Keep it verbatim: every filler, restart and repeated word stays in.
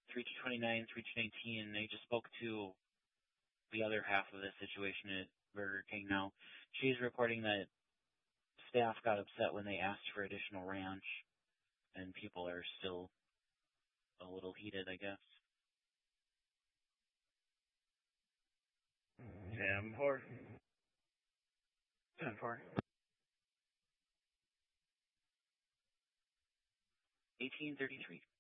three two twenty-nine, three two nineteen. I just spoke to the other half of the situation at Burger King now. She's reporting that staff got upset when they asked for additional ranch, and people are still a little heated, I guess. ten four. ten four. eighteen thirty-three.